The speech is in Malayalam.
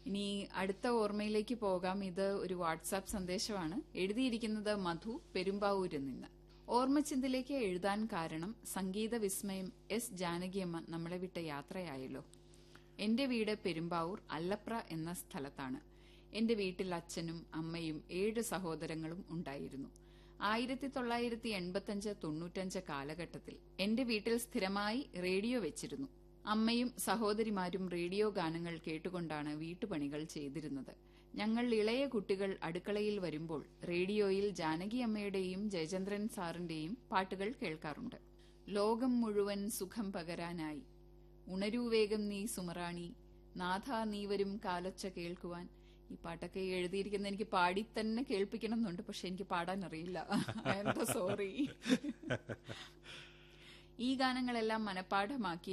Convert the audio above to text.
ഇനി അടുത്ത ഓർമ്മയിലേക്ക് പോകാം. ഇത് ഒരു വാട്സാപ്പ് സന്ദേശമാണ്. എഴുതിയിരിക്കുന്നത് മധു, പെരുമ്പാവൂരിൽ നിന്ന്. ഓർമ്മച്ചിന്തിലേക്ക് എഴുതാൻ കാരണം സംഗീത വിസ്മയം എസ് ജാനകിയമ്മ നമ്മളെ വിട്ട യാത്രയായല്ലോ. എന്റെ വീട് പെരുമ്പാവൂർ അല്ലപ്ര എന്ന സ്ഥലത്താണ്. എന്റെ വീട്ടിൽ അച്ഛനും അമ്മയും 7 സഹോദരങ്ങളും ഉണ്ടായിരുന്നു. 1985-95 കാലഘട്ടത്തിൽ എന്റെ വീട്ടിൽ സ്ഥിരമായി റേഡിയോ വെച്ചിരുന്നു. അമ്മയും സഹോദരിമാരും റേഡിയോ ഗാനങ്ങൾ കേട്ടുകൊണ്ടാണ് വീട്ടുപണികൾ ചെയ്തിരുന്നത്. ഞങ്ങൾ ഇളയ കുട്ടികൾ അടുക്കളയിൽ വരുമ്പോൾ റേഡിയോയിൽ ജാനകിയമ്മയുടെയും ജയചന്ദ്രൻ സാറിന്റെയും പാട്ടുകൾ കേൾക്കാറുണ്ട്. ലോകം മുഴുവൻ സുഖം പകരാനായി, ഉണരൂ വേഗം നീ സുമറാണി, നാഥ നീ വരും കാലൊച്ച കേൾക്കുവാൻ. ഈ പാട്ടൊക്കെ എഴുതിയിരിക്കുന്ന എനിക്ക് പാടി തന്നെ കേൾപ്പിക്കണം എന്നുണ്ട്, പക്ഷെ എനിക്ക് പാടാൻ അറിയില്ല. I am sorry. ഈ ഗാനങ്ങളെല്ലാം മനഃപ്പാഠമാക്കി